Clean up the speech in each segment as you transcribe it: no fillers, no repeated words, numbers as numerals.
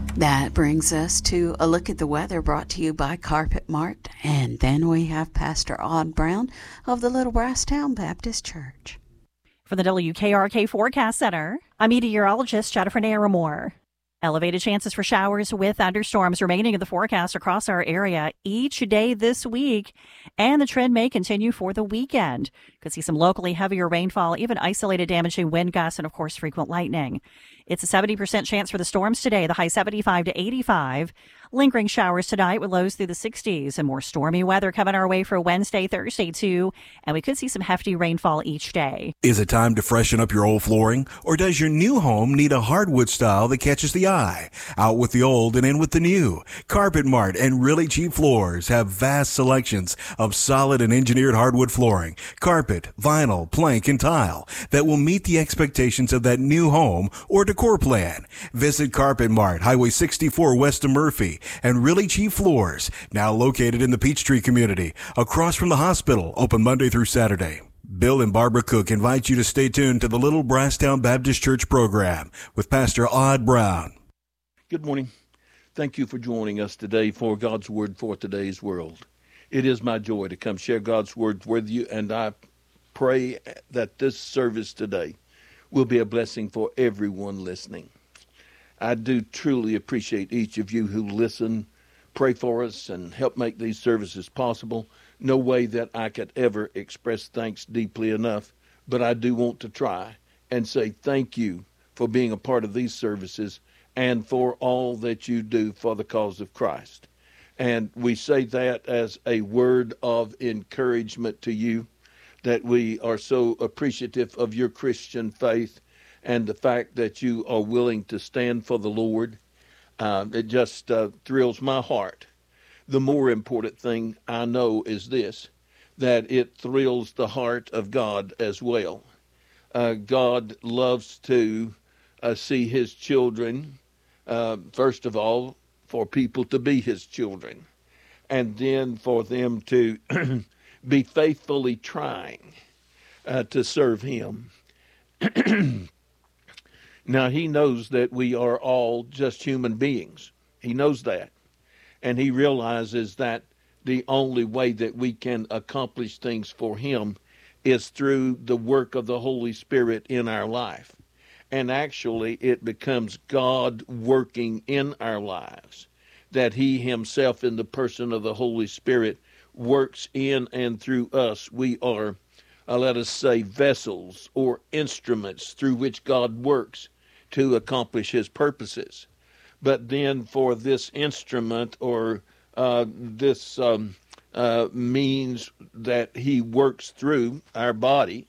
That brings us to a look at the weather brought to you by Carpet Mart. And then we have Pastor Odd Brown of the Little Brasstown Baptist Church. For the WKRK Forecast Center, I'm meteorologist Jennifer Naramore. Elevated chances for showers with thunderstorms remaining in the forecast across our area each day this week, and the trend may continue for the weekend. Could see some locally heavier rainfall, even isolated damaging wind gusts, and of course frequent lightning. It's a 70% chance for the storms today, the high 75 to 85. Lingering showers tonight with lows through the 60s, and more stormy weather coming our way for Wednesday, Thursday too, and we could see some hefty rainfall each day. Is it time to freshen up your old flooring, or does your new home need a hardwood style that catches the eye? Out with the old and in with the new. Carpet Mart and Really Cheap Floors have vast selections of solid and engineered hardwood flooring, carpet, vinyl, plank, and tile that will meet the expectations of that new home or decor plan. Visit Carpet Mart, Highway 64 west of Murphy, and Really Cheap Floors, now located in the Peachtree community, across from the hospital, open Monday through Saturday. Bill and Barbara Cook invite you to stay tuned to the Little Brasstown Baptist Church program with Pastor Odd Brown. Good morning. Thank you for joining us today for God's Word for today's world. It is my joy to come share God's Word with you, and I pray that this service today will be a blessing for everyone listening. I do truly appreciate each of you who listen, pray for us, and help make these services possible. No way that I could ever express thanks deeply enough, but I do want to try and say thank you for being a part of these services and for all that you do for the cause of Christ. And we say that as a word of encouragement to you, that we are so appreciative of your Christian faith and the fact that you are willing to stand for the Lord. It just thrills my heart. The more important thing I know is this, that it thrills the heart of God as well. God loves to see his children, first of all, for people to be his children, and then for them to be faithfully trying to serve him. Now, he knows that we are all just human beings. He knows that. And he realizes that the only way that we can accomplish things for him is through the work of the Holy Spirit in our life. And actually, it becomes God working in our lives, that he himself, in the person of the Holy Spirit, works in and through us. We are, let us say, vessels or instruments through which God works to accomplish his purposes. But then for this instrument or this means that he works through our body,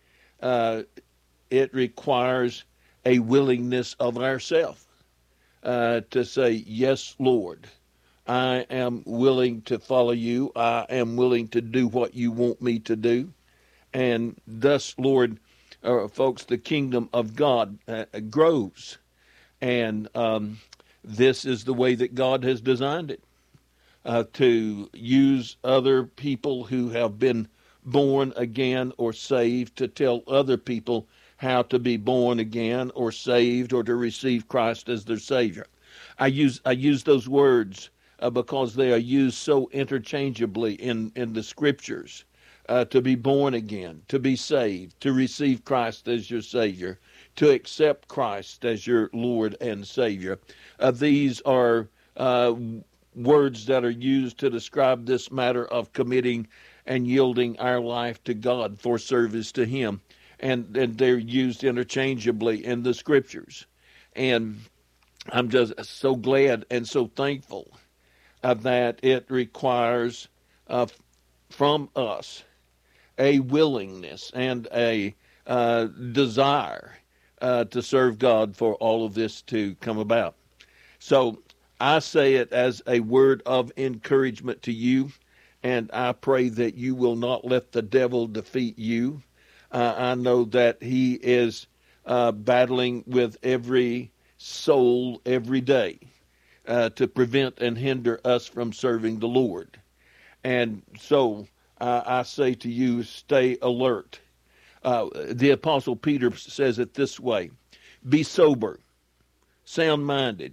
it requires a willingness of ourself to say, yes, Lord, I am willing to follow you. I am willing to do what you want me to do. And thus, Lord, folks, the kingdom of God grows. And this is the way that God has designed it, to use other people who have been born again or saved to tell other people how to be born again or saved or to receive Christ as their Savior. I use those words because they are used so interchangeably in the Scriptures. To be born again, to be saved, to receive Christ as your Savior, to accept Christ as your Lord and Savior. These are words that are used to describe this matter of committing and yielding our life to God for service to him. And they're used interchangeably in the Scriptures. And I'm just so glad and so thankful that it requires from us a willingness and a desire to serve God for all of this to come about. So I say it as a word of encouragement to you, and I pray that you will not let the devil defeat you. I know that he is battling with every soul every day to prevent and hinder us from serving the Lord. And so I say to you, stay alert. The Apostle Peter says it this way: be sober, sound-minded,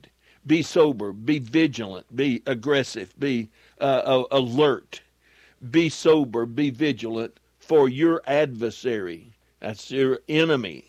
Be sober, be vigilant, be aggressive, be alert. Be sober, be vigilant, for your adversary, that's your enemy,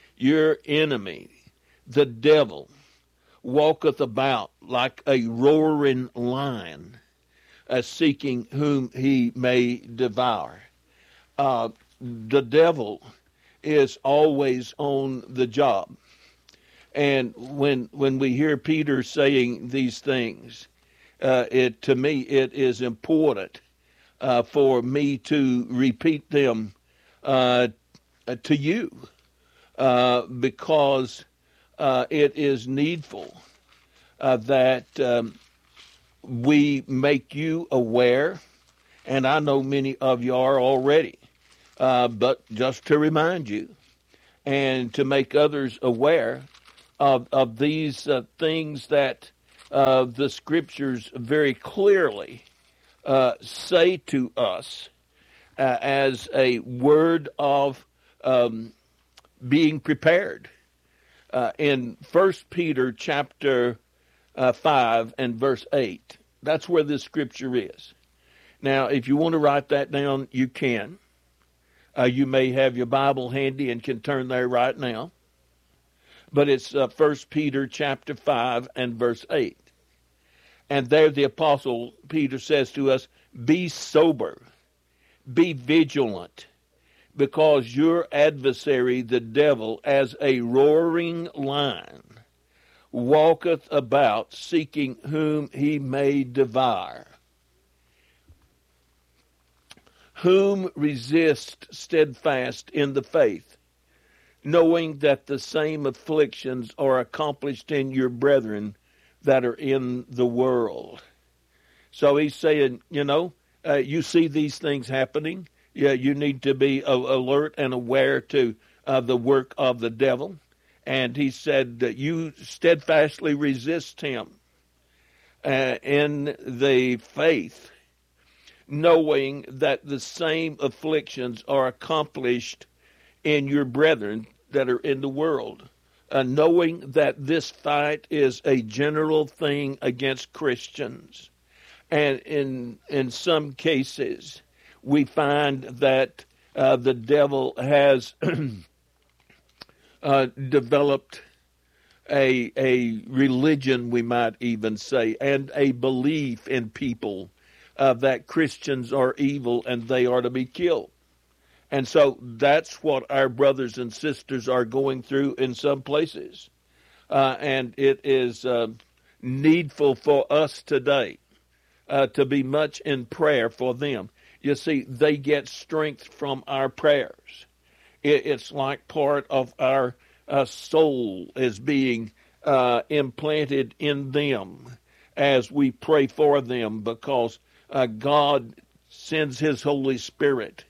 the devil, walketh about like a roaring lion, seeking whom he may devour. The devil is always on the job. And when we hear Peter saying these things, to me it is important for me to repeat them to you, because it is needful that we make you aware, and I know many of you are already, but just to remind you and to make others aware of these things that the Scriptures very clearly say to us as a word of being prepared. In 1 Peter chapter 5 and verse 8, that's where this scripture is. Now, if you want to write that down, you can. You may have your Bible handy and can turn there right now. But it's 1 Peter chapter 5 and verse 8. And there the Apostle Peter says to us, be sober, be vigilant, because your adversary, the devil, as a roaring lion, walketh about seeking whom he may devour. Whom resist steadfast in the faith, knowing that the same afflictions are accomplished in your brethren that are in the world. So he's saying, you see these things happening. Yeah, you need to be alert and aware to the work of the devil. And he said that you steadfastly resist him in the faith, knowing that the same afflictions are accomplished in your brethren that are in the world, knowing that this fight is a general thing against Christians. And in some cases, we find that the devil has developed a religion, we might even say, and a belief in people that Christians are evil and they are to be killed. And so that's what our brothers and sisters are going through in some places. And it is needful for us today to be in in prayer for them. You see, they get strength from our prayers. It's like part of our soul is being implanted in them as we pray for them, because God sends His Holy Spirit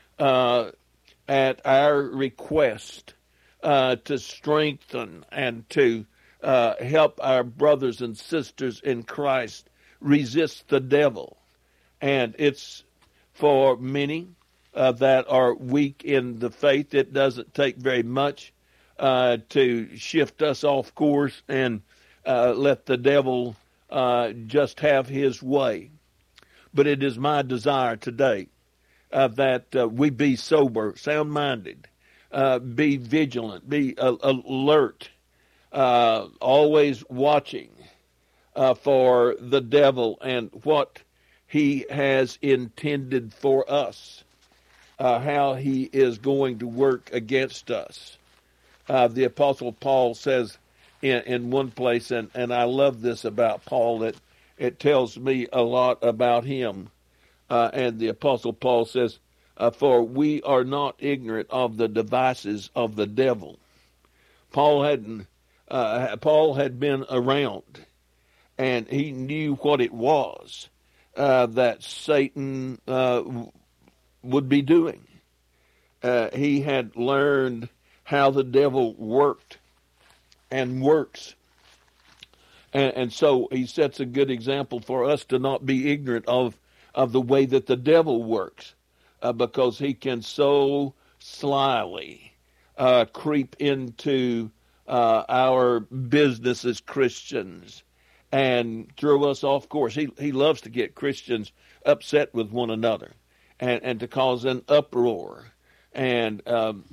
at our request to strengthen and to help our brothers and sisters in Christ resist the devil. And it's for many that are weak in the faith. It doesn't take very much to shift us off course and let the devil just have his way. But it is my desire today that we be sober, sound-minded, be vigilant, be alert, always watching for the devil and what he has intended for us, how he is going to work against us. The Apostle Paul says in one place, and I love this about Paul, that it tells me a lot about him. And the Apostle Paul says, for we are not ignorant of the devices of the devil. Paul had been around, and he knew what it was that Satan would be doing. He had learned how the devil worked and works. And so he sets a good example for us to not be ignorant of the way that the devil works, because he can so slyly creep into our business as Christians and throw us off course. He loves to get Christians upset with one another and to cause an uproar and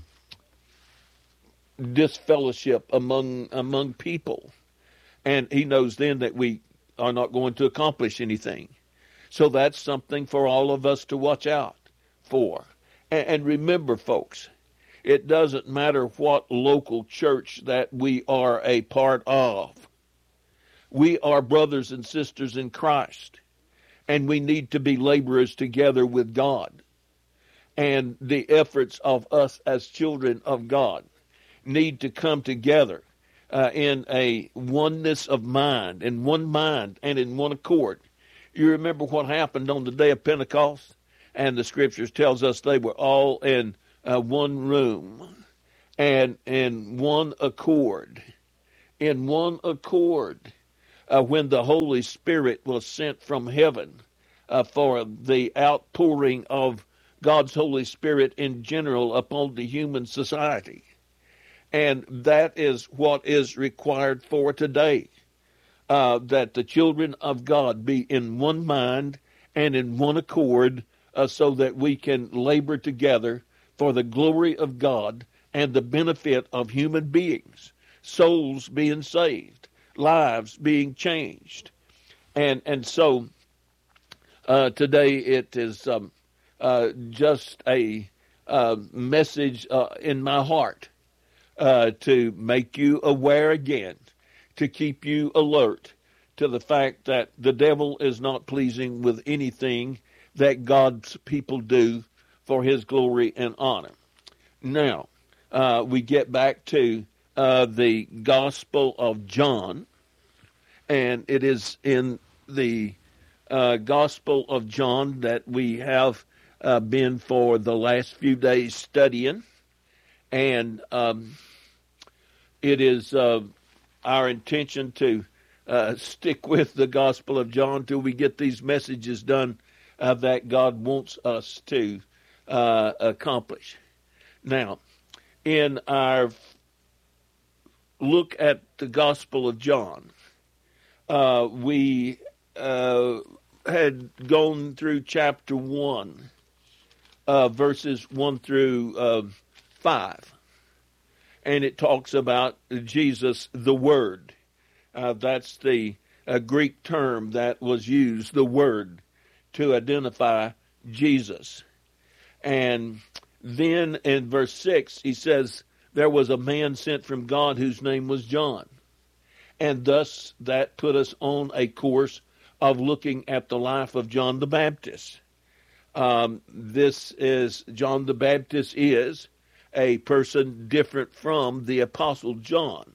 disfellowship among people. And he knows then that we are not going to accomplish anything. So that's something for all of us to watch out for. And remember, folks, it doesn't matter what local church that we are a part of. We are brothers and sisters in Christ, and we need to be laborers together with God. And the efforts of us as children of God need to come together in a oneness of mind, in one mind and in one accord. You remember what happened on the day of Pentecost? And the scriptures tells us they were all in one room and in one accord. In one accord. When the Holy Spirit was sent from heaven for the outpouring of God's Holy Spirit in general upon the human society. And that is what is required for today. That the children of God be in one mind and in one accord so that we can labor together for the glory of God and the benefit of human beings, souls being saved, lives being changed. And so today it is just a message in my heart to make you aware again, to keep you alert to the fact that the devil is not pleasing with anything that God's people do for his glory and honor. Now, we get back to the Gospel of John, and it is in the Gospel of John that we have been for the last few days studying, and it is our intention to stick with the Gospel of John till we get these messages done that God wants us to accomplish. Now, in our look at the Gospel of John, we had gone through chapter 1, verses 1 through 5. And it talks about Jesus, the Word. That's the Greek term that was used, the Word, to identify Jesus. And then in verse 6, he says, there was a man sent from God whose name was John. And thus that put us on a course of looking at the life of John the Baptist. John the Baptist is a person different from the Apostle John.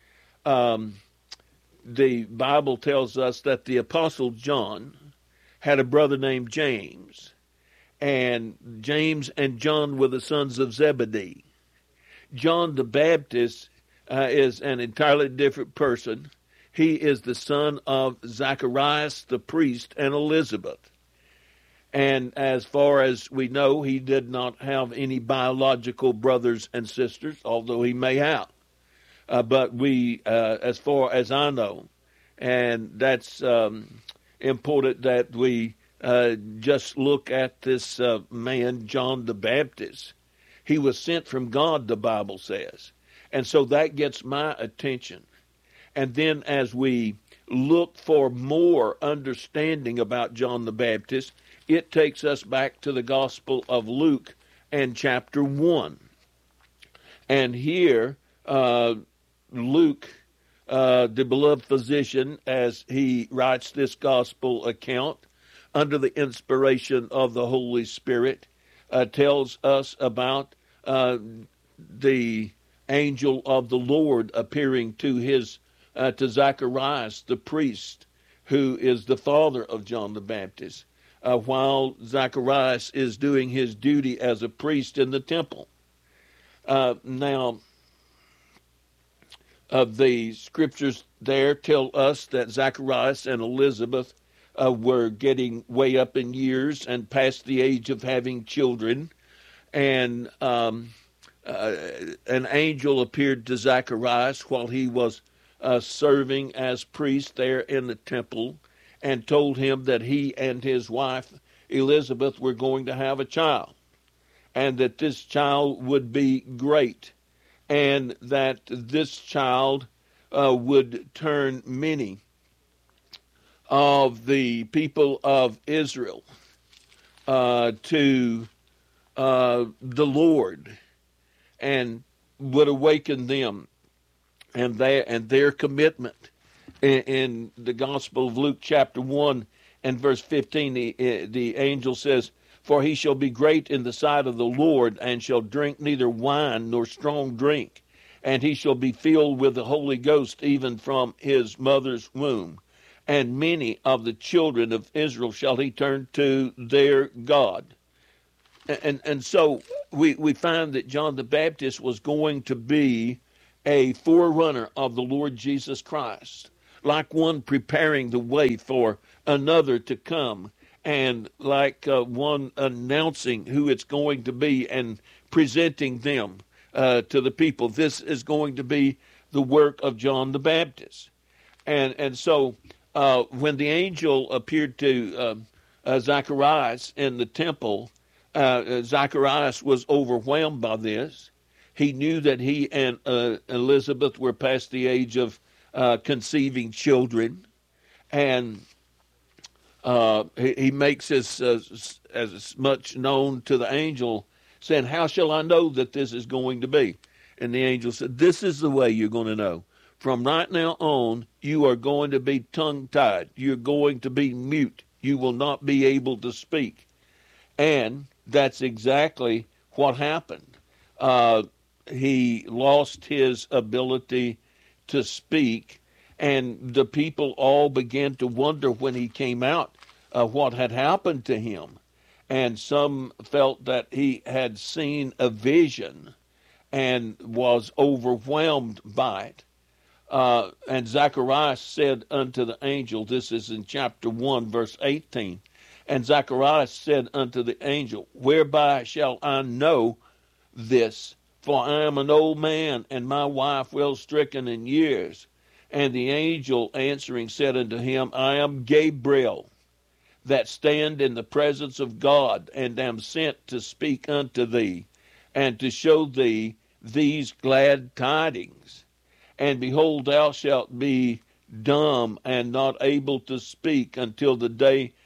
The Bible tells us that the Apostle John had a brother named James, and James and John were the sons of Zebedee. John the Baptist is an entirely different person. He is the son of Zacharias the priest and Elizabeth. And as far as we know, he did not have any biological brothers and sisters, although he may have. But we, as far as I know, and that's important that we just look at this man, John the Baptist. He was sent from God, the Bible says. And so that gets my attention. And then as we look for more understanding about John the Baptist, it takes us back to the Gospel of Luke and chapter 1. And here, Luke, the beloved physician, as he writes this gospel account under the inspiration of the Holy Spirit, tells us about the angel of the Lord appearing to Zacharias, the priest, who is the father of John the Baptist, while Zacharias is doing his duty as a priest in the temple. Now, the scriptures there tell us that Zacharias and Elizabeth were getting way up in years and past the age of having children. And an angel appeared to Zacharias while he was serving as priest there in the temple, and told him that he and his wife Elizabeth were going to have a child, and that this child would be great, and that this child would turn many of the people of Israel to the Lord, and would awaken them and their commitment. In the Gospel of Luke chapter 1 and verse 15, the angel says, "For he shall be great in the sight of the Lord, and shall drink neither wine nor strong drink, and he shall be filled with the Holy Ghost even from his mother's womb. And many of the children of Israel shall he turn to their God." And so we find that John the Baptist was going to be a forerunner of the Lord Jesus Christ, like one preparing the way for another to come, and like one announcing who it's going to be and presenting them to the people. This is going to be the work of John the Baptist. And so when the angel appeared to Zacharias in the temple, Zacharias was overwhelmed by this. He knew that he and Elizabeth were past the age of conceiving children, and he makes this as much known to the angel, saying, "How shall I know that this is going to be?" And the angel said, "This is the way you're going to know. From right now on, you are going to be tongue-tied. You're going to be mute. You will not be able to speak." And that's exactly what happened. He lost his ability to speak, and the people all began to wonder when he came out what had happened to him. And some felt that he had seen a vision and was overwhelmed by it. And Zacharias said unto the angel, this is in chapter 1, verse 18, "And Zacharias said unto the angel, Whereby shall I know this? For I am an old man, and my wife well stricken in years. And the angel answering said unto him, I am Gabriel, that stand in the presence of God, and am sent to speak unto thee, and to show thee these glad tidings. And behold, thou shalt be dumb and not able to speak until the day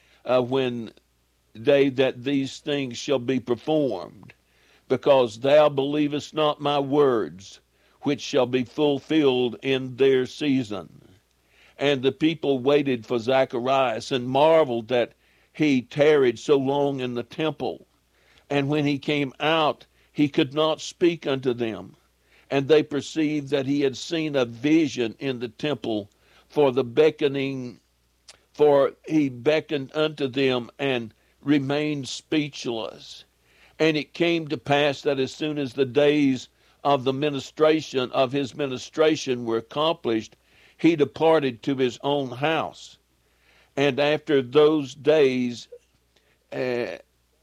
that these things shall be performed, because thou believest not my words, which shall be fulfilled in their season." And the people waited for Zacharias, and marveled that he tarried so long in the temple. And when he came out, he could not speak unto them. And they perceived that he had seen a vision in the temple, for he beckoned unto them and remained speechless. And it came to pass that as soon as the days of his ministration were accomplished, he departed to his own house. And after those days, his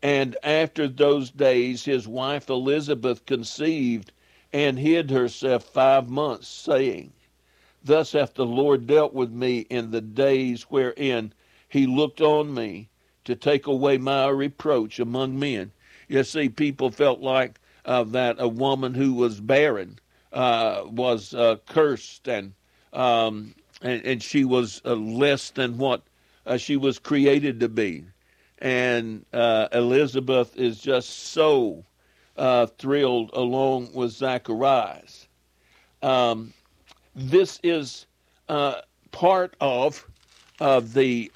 wife Elizabeth conceived, and hid herself 5 months, saying, Thus hath the Lord dealt with me in the days wherein he looked on me, to take away my reproach among men. You see, people felt like that a woman who was barren was cursed, and she was less than what she was created to be. And Elizabeth is just so thrilled along with Zacharias. This is part of the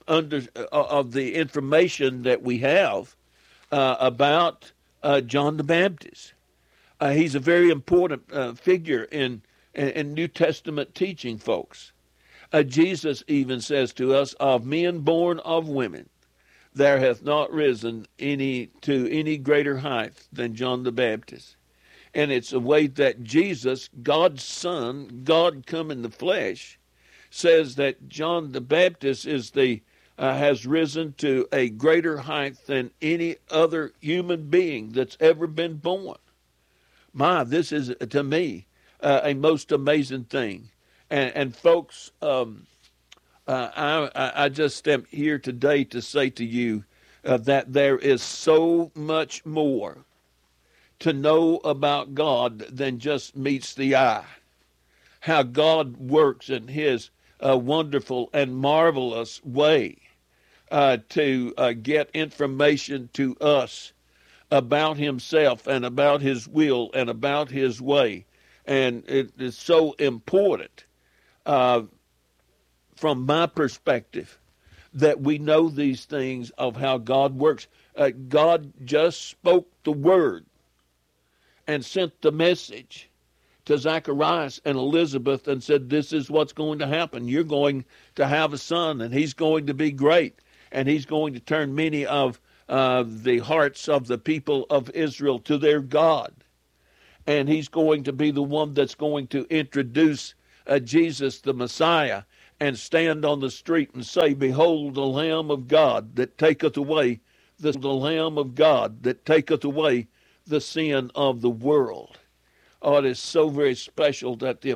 information that we have about John the Baptist. He's a very important figure in New Testament teaching, folks. Jesus even says to us, "Of men born of women, there hath not risen to any greater height than John the Baptist." And it's a way that Jesus, God's Son, God come in the flesh, says that John the Baptist has risen to a greater height than any other human being that's ever been born. This is, to me, a most amazing thing. And folks, I just am here today to say to you that there is so much more to know about God than just meets the eye. How God works in his wonderful and marvelous way to get information to us about himself and about his will and about his way. And it is so important from my perspective that we know these things of how God works. God just spoke the word and sent the message to Zacharias and Elizabeth and said, this is what's going to happen. You're going to have a son, and he's going to be great, and he's going to turn many of the hearts of the people of Israel to their God. And he's going to be the one that's going to introduce Jesus, the Messiah, and stand on the street and say, behold, the Lamb of God that taketh away the Lamb of God that taketh away the sin of the world. Oh, it is so very special that the